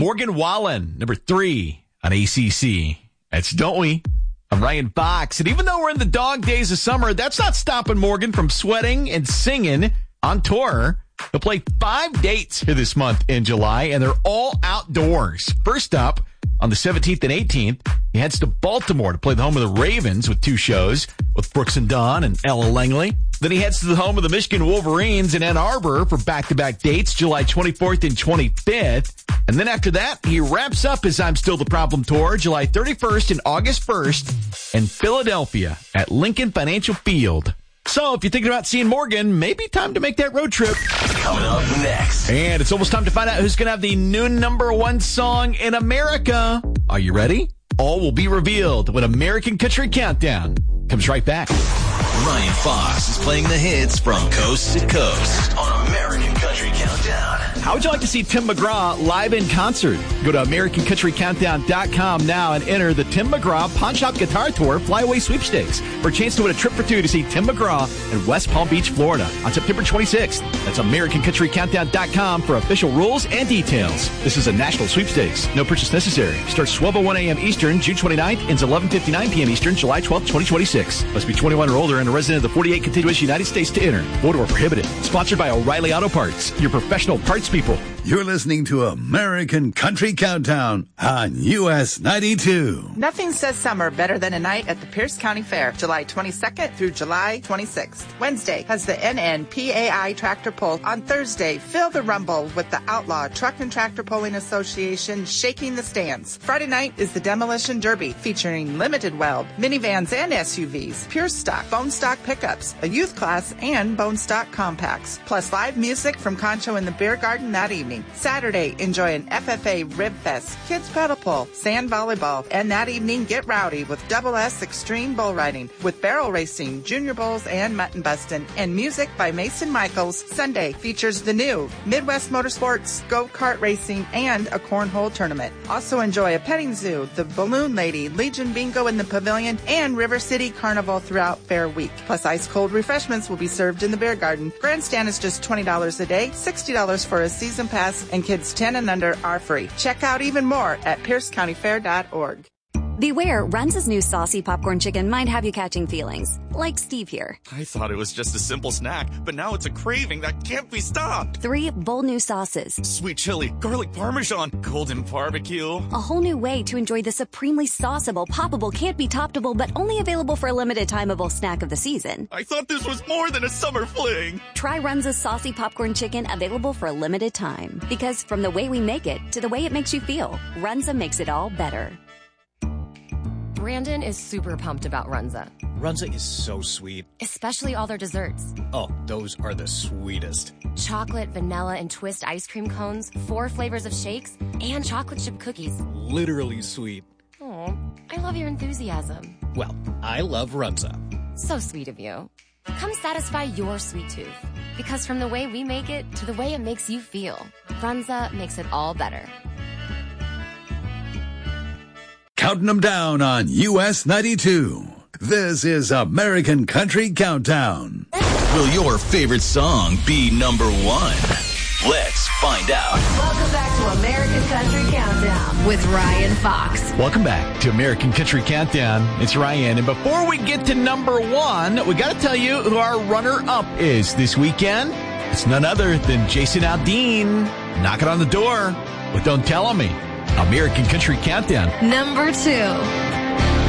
Morgan Wallen, number 3 on ACC. That's Don't We? I'm Ryan Fox. And even though we're in the dog days of summer, that's not stopping Morgan from sweating and singing on tour. He'll play 5 dates here this month in July, and they're all outdoors. First up, on the 17th and 18th, he heads to Baltimore to play the home of the Ravens with 2 shows with Brooks and Dunn and Ella Langley. Then he heads to the home of the Michigan Wolverines in Ann Arbor for back-to-back dates, July 24th and 25th. And then after that, he wraps up his I'm Still the Problem tour, July 31st and August 1st in Philadelphia at Lincoln Financial Field. So if you're thinking about seeing Morgan, maybe time to make that road trip. Coming up next. And it's almost time to find out who's going to have the new number 1 song in America. Are you ready? All will be revealed when American Country Countdown comes right back. Ryan Fox is playing the hits from coast to coast on American Country Countdown. How would you like to see Tim McGraw live in concert? Go to AmericanCountryCountdown.com now and enter the Tim McGraw Pawn Shop Guitar Tour Flyaway Sweepstakes for a chance to win a trip for 2 to see Tim McGraw in West Palm Beach, Florida on September 26th. That's AmericanCountryCountdown.com for official rules and details. This is a national sweepstakes. No purchase necessary. Starts 12:01 a.m. Eastern, June 29th, ends 11:59 p.m. Eastern, July 12th, 2026. Must be 21 or older and a resident of the 48 contiguous United States to enter. Void or prohibited. Sponsored by O'Reilly Auto Parts, your professional parts people. You're listening to American Country Countdown on US 92. Nothing says summer better than a night at the Pierce County Fair, July 22nd through July 26th. Wednesday has the NNPAI Tractor Pull. On Thursday, feel the rumble with the Outlaw Truck and Tractor Pulling Association shaking the stands. Friday night is the Demolition Derby featuring limited weld, minivans and SUVs, pure stock, bone stock pickups, a youth class, and bone stock compacts. Plus live music from Concho in the Beer Garden that evening. Saturday, enjoy an FFA Rib Fest, kids pedal pull, sand volleyball, and that evening get rowdy with Double S Extreme Bull Riding with barrel racing, junior bulls, and mutton bustin', and music by Mason Michaels. Sunday features the new Midwest Motorsports, go-kart racing, and a cornhole tournament. Also enjoy a petting zoo, the Balloon Lady, Legion Bingo in the Pavilion, and River City Carnival throughout Fair Week. Plus ice-cold refreshments will be served in the Beer Garden. Grandstand is just $20 a day, $60 for a season pass, and kids 10 and under are free. Check out even more at PierceCountyFair.org. Beware, Runza's new saucy popcorn chicken might have you catching feelings. Like Steve here. I thought it was just a simple snack, but now it's a craving that can't be stopped. 3 bold new sauces. Sweet chili, garlic parmesan, golden barbecue. A whole new way to enjoy the supremely sauceable, poppable, can't be toppable, but only available for a limited timeable snack of the season. I thought this was more than a summer fling. Try Runza's saucy popcorn chicken, available for a limited time. Because from the way we make it to the way it makes you feel, Runza makes it all better. Brandon is super pumped about Runza. Runza is so sweet. Especially all their desserts. Oh, those are the sweetest. Chocolate, vanilla, and twist ice cream cones, 4 flavors of shakes, and chocolate chip cookies. Literally sweet. Oh, I love your enthusiasm. Well, I love Runza. So sweet of you. Come satisfy your sweet tooth. Because from the way we make it to the way it makes you feel, Runza makes it all better. Counting them down on US 92. This is American Country Countdown. Will your favorite song be number 1? Let's find out. Welcome back to American Country Countdown with Ryan Fox. Welcome back to American Country Countdown. It's Ryan. And before we get to number 1, we got to tell you who our runner-up is this weekend. It's none other than Jason Aldean knocking on the door with Don't Tell Me. American Country Countdown. Number 2.